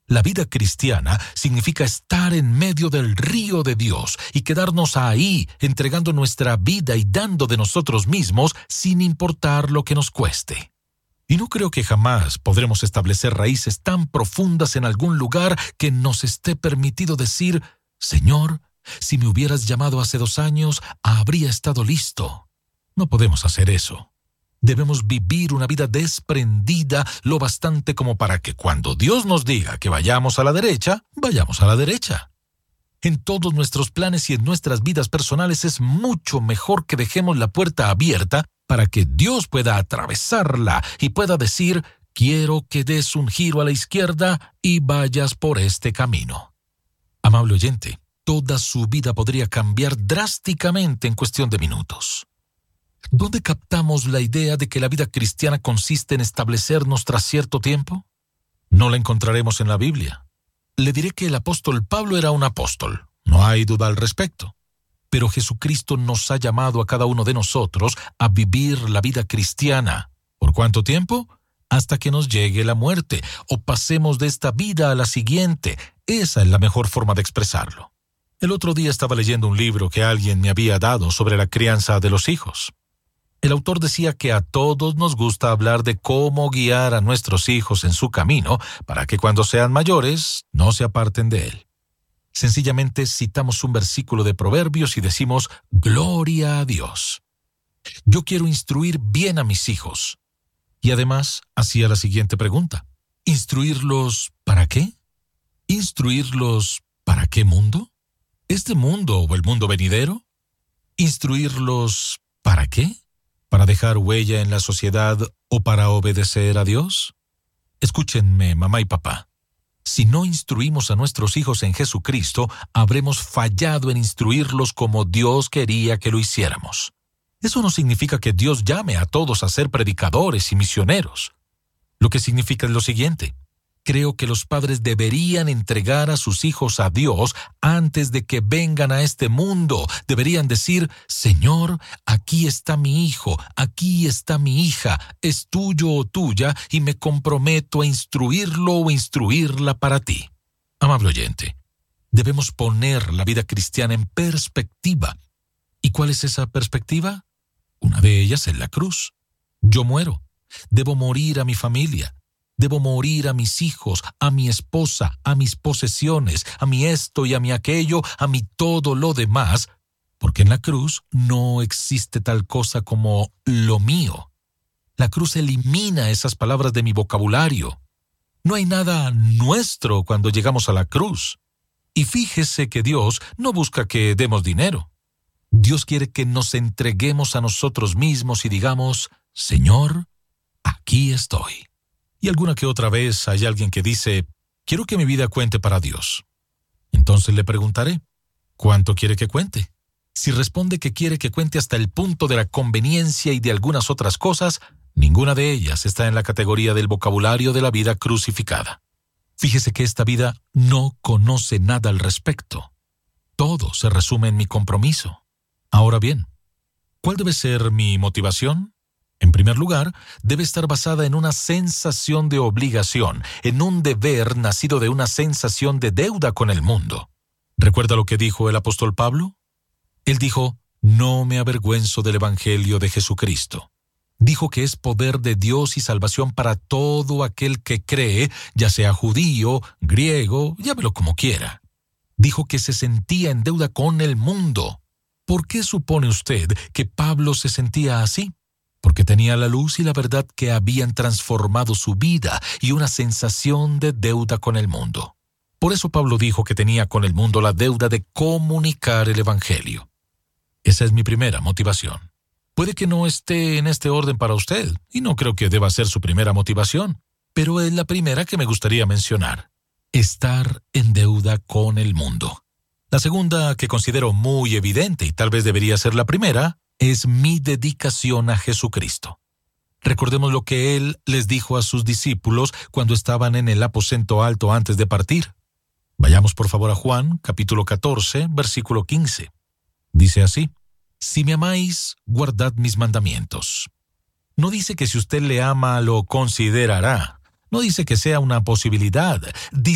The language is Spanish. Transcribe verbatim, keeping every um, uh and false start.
La vida cristiana significa estar en medio del río de Dios y quedarnos ahí, entregando nuestra vida y dando de nosotros mismos sin importar lo que nos cueste. Y no creo que jamás podremos establecer raíces tan profundas en algún lugar que nos esté permitido decir, Señor, si me hubieras llamado hace dos años, habría estado listo. No podemos hacer eso. Debemos vivir una vida desprendida lo bastante como para que cuando Dios nos diga que vayamos a la derecha, vayamos a la derecha. En todos nuestros planes y en nuestras vidas personales es mucho mejor que dejemos la puerta abierta para que Dios pueda atravesarla y pueda decir, quiero que des un giro a la izquierda y vayas por este camino. Amable oyente, toda su vida podría cambiar drásticamente en cuestión de minutos. ¿Dónde captamos la idea de que la vida cristiana consiste en establecernos tras cierto tiempo? No la encontraremos en la Biblia. Le diré que el apóstol Pablo era un apóstol, no hay duda al respecto. Pero Jesucristo nos ha llamado a cada uno de nosotros a vivir la vida cristiana. ¿Por cuánto tiempo? Hasta que nos llegue la muerte, o pasemos de esta vida a la siguiente. Esa es la mejor forma de expresarlo. El otro día estaba leyendo un libro que alguien me había dado sobre la crianza de los hijos. El autor decía que a todos nos gusta hablar de cómo guiar a nuestros hijos en su camino para que cuando sean mayores no se aparten de él. Sencillamente citamos un versículo de Proverbios y decimos, gloria a Dios. Yo quiero instruir bien a mis hijos. Y además hacía la siguiente pregunta, ¿instruirlos para qué? ¿Instruirlos para qué mundo? ¿Este mundo o el mundo venidero? ¿Instruirlos para qué? ¿Para dejar huella en la sociedad o para obedecer a Dios? Escúchenme, mamá y papá. Si no instruimos a nuestros hijos en Jesucristo, habremos fallado en instruirlos como Dios quería que lo hiciéramos. Eso no significa que Dios llame a todos a ser predicadores y misioneros. Lo que significa es lo siguiente. Creo que los padres deberían entregar a sus hijos a Dios antes de que vengan a este mundo. Deberían decir, Señor, aquí está mi hijo, aquí está mi hija, es tuyo o tuya y me comprometo a instruirlo o instruirla para ti. Amable oyente, debemos poner la vida cristiana en perspectiva. ¿Y cuál es esa perspectiva? Una de ellas es la cruz. Yo muero. Debo morir a mi familia. Debo morir a mis hijos, a mi esposa, a mis posesiones, a mi esto y a mi aquello, a mi todo lo demás, porque en la cruz no existe tal cosa como lo mío. La cruz elimina esas palabras de mi vocabulario. No hay nada nuestro cuando llegamos a la cruz. Y fíjese que Dios no busca que demos dinero. Dios quiere que nos entreguemos a nosotros mismos y digamos, Señor, aquí estoy. Y alguna que otra vez hay alguien que dice, quiero que mi vida cuente para Dios. Entonces le preguntaré, ¿cuánto quiere que cuente? Si responde que quiere que cuente hasta el punto de la conveniencia y de algunas otras cosas, ninguna de ellas está en la categoría del vocabulario de la vida crucificada. Fíjese que esta vida no conoce nada al respecto. Todo se resume en mi compromiso. Ahora bien, ¿cuál debe ser mi motivación? En primer lugar, debe estar basada en una sensación de obligación, en un deber nacido de una sensación de deuda con el mundo. ¿Recuerda lo que dijo el apóstol Pablo? Él dijo, no me avergüenzo del evangelio de Jesucristo. Dijo que es poder de Dios y salvación para todo aquel que cree, ya sea judío, griego, llámelo como quiera. Dijo que se sentía en deuda con el mundo. ¿Por qué supone usted que Pablo se sentía así? Porque tenía la luz y la verdad que habían transformado su vida y una sensación de deuda con el mundo. Por eso Pablo dijo que tenía con el mundo la deuda de comunicar el evangelio. Esa es mi primera motivación. Puede que no esté en este orden para usted, y no creo que deba ser su primera motivación, pero es la primera que me gustaría mencionar. Estar en deuda con el mundo. La segunda, que considero muy evidente y tal vez debería ser la primera, es mi dedicación a Jesucristo. Recordemos lo que Él les dijo a sus discípulos cuando estaban en el aposento alto antes de partir. Vayamos por favor a Juan, capítulo catorce, versículo quince. Dice así, si me amáis, guardad mis mandamientos. No dice que si usted le ama lo considerará. No dice que sea una posibilidad. Dice